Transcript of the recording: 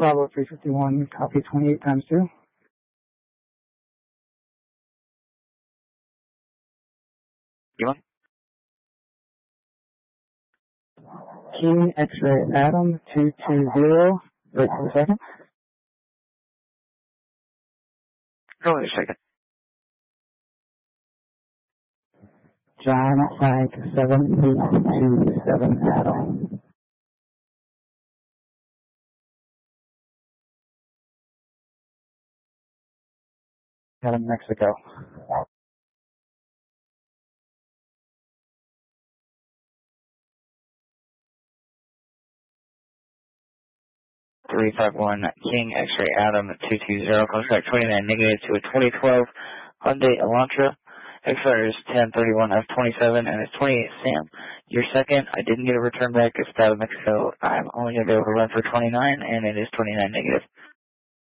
Bravo 351, copy 28 times 2. You want? King X-ray Adam 220. Wait for a second. Hold on a second. John Frank 7827 Adam. Out of Mexico. King X-ray Adam 220, contract 29 negative to a 2012 Hyundai Elantra. XR is 1031 F27 and it's 28 Sam. Your second, I didn't get a return back. It's out of Mexico. I'm only going to be able to run for 29 and it is 29 negative.